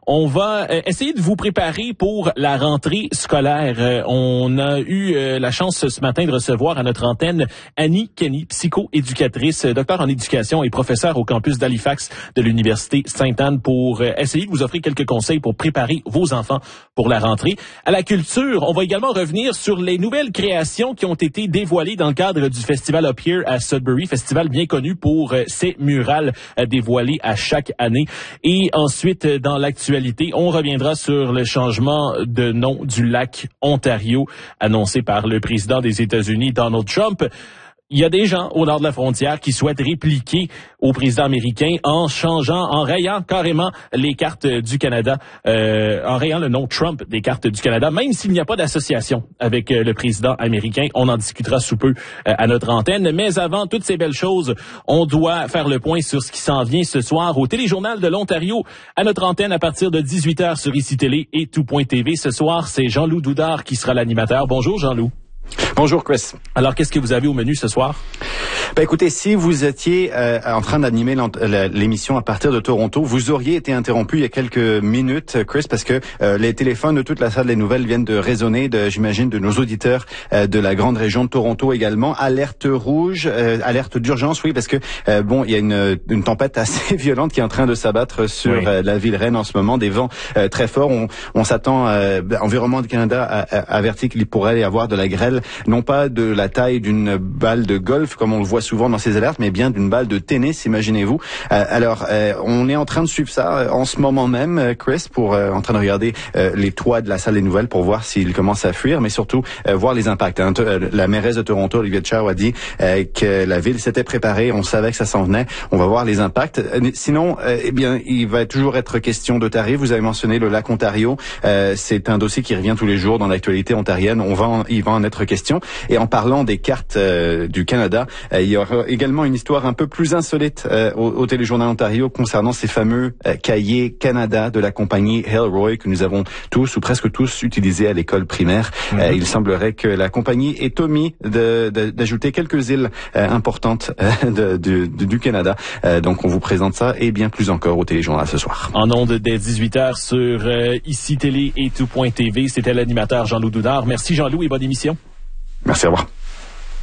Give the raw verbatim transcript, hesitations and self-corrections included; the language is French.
On va euh, essayer de vous préparer pour la rentrée scolaire. Euh, on a eu euh, la chance ce matin de recevoir à notre antenne Annie Kenny, psycho-éducatrice, docteur en éducation et professeure au campus d'Halifax de l'Université Sainte-Anne, pour euh, essayer de vous offrir quelques conseils pour préparer vos enfants pour la rentrée. À la culture, on va également revenir sur les nouvelles créations qui ont été dévoilées dans le cadre du festival Up Here à Sudbury, festival bien connu pour euh, ses murales euh, dévoilées à chaque année. Et ensuite, dans l'actualité, on reviendra sur le changement de nom du lac Ontario annoncé par le président des États-Unis, Donald Trump. Il y a des gens au nord de la frontière qui souhaitent répliquer au président américain en changeant, en rayant carrément les cartes du Canada, euh, en rayant le nom Trump des cartes du Canada, même s'il n'y a pas d'association avec euh, le président américain. On en discutera sous peu euh, à notre antenne. Mais avant toutes ces belles choses, on doit faire le point sur ce qui s'en vient ce soir au Téléjournal de l'Ontario, à notre antenne à partir de dix-huit heures sur Ici Télé et tout point T V. Ce soir, c'est Jean-Loup Doudard qui sera l'animateur. Bonjour Jean-Loup. Bonjour Chris. Alors, qu'est-ce que vous avez au menu ce soir? Ben écoutez, si vous étiez euh, en train d'animer l'émission à partir de Toronto, vous auriez été interrompu il y a quelques minutes, Chris, parce que euh, les téléphones de toute la salle des nouvelles viennent de résonner, de, j'imagine, de nos auditeurs euh, de la grande région de Toronto également. Alerte rouge, euh, alerte d'urgence, oui, parce que euh, bon, il y a une, une tempête assez violente qui est en train de s'abattre sur oui. euh, la ville Rennes en ce moment, des vents euh, très forts. On, on s'attend, euh, Environnement du Canada a, a averti qu'il pourrait y avoir de la grêle, non pas de la taille d'une balle de golf comme on le voit souvent dans ces alertes, mais bien d'une balle de tennis, imaginez-vous. Euh, alors, euh, on est en train de suivre ça euh, en ce moment même, euh, Chris, pour euh, en train de regarder euh, les toits de la salle des nouvelles pour voir s'ils commencent à fuir, mais surtout euh, voir les impacts. Hein. La mairesse de Toronto, Olivia Chow, a dit euh, que la ville s'était préparée, on savait que ça s'en venait. On va voir les impacts. Euh, sinon, euh, eh bien, il va toujours être question de tarifs. Vous avez mentionné le lac Ontario. Euh, c'est un dossier qui revient tous les jours dans l'actualité ontarienne. On va, en, il va en être question. Et en parlant des cartes euh, du Canada, euh, il y aura également une histoire un peu plus insolite euh, au, au Téléjournal Ontario concernant ces fameux euh, cahiers Canada de la compagnie Hellroy que nous avons tous ou presque tous utilisés à l'école primaire. Mm-hmm. Euh, il semblerait que la compagnie ait omis de, de, d'ajouter quelques îles euh, importantes euh, de, de, de, du Canada. Euh, donc on vous présente ça et bien plus encore au Téléjournal ce soir. En ondes dès dix-huit heures sur euh, Ici Télé et tout point T V. C'était l'animateur Jean-Loup Doudard. Merci Jean-Loup et bonne émission. Merci, au revoir.